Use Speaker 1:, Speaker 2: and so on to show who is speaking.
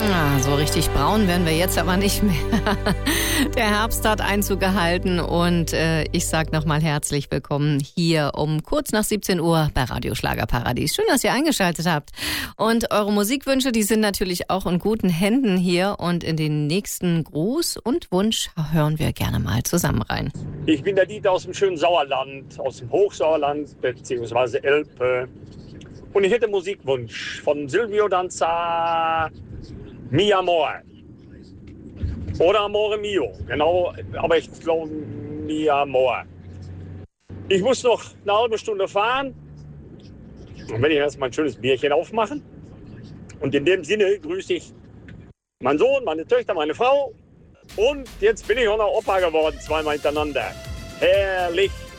Speaker 1: So richtig braun werden wir jetzt aber nicht mehr. Der Herbst hat Einzug gehalten und ich sage nochmal herzlich willkommen hier um kurz nach 17 Uhr bei Radio Schlagerparadies. Schön, dass ihr eingeschaltet habt. Und eure Musikwünsche, die sind natürlich auch in guten Händen hier. Und in den nächsten Gruß und Wunsch hören wir gerne mal zusammen rein.
Speaker 2: Ich bin der Dieter aus dem schönen Sauerland, aus dem Hochsauerland bzw. Elbe. Und ich hätte Musikwunsch von Silvio Danza, Mi Amor. Oder Amore Mio, genau, aber ich glaube Mi Amor. Ich muss noch eine halbe Stunde fahren. Dann werde ich erstmal ein schönes Bierchen aufmachen. Und in dem Sinne grüße ich meinen Sohn, meine Töchter, meine Frau. Und jetzt bin ich auch noch Opa geworden, zweimal hintereinander. Herrlich.